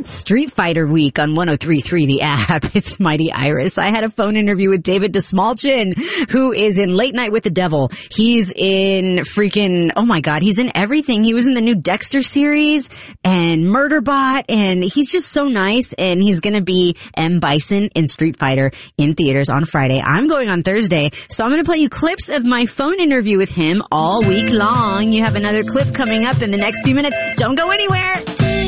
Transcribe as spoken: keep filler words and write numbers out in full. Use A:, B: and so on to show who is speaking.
A: It's Street Fighter Week on one oh three point three The App. It's Mighty Iris. I had a phone interview with David Dastmalchian, who is in Late Night with the Devil. He's in freaking, oh my God, he's in everything. He was in the new Dexter series and Murderbot, and he's just so nice, and he's gonna be M. Bison in Street Fighter in theaters on Friday. I'm going on Thursday, so I'm gonna play you clips of my phone interview with him all week long. You have another clip coming up in the next few minutes. Don't go anywhere.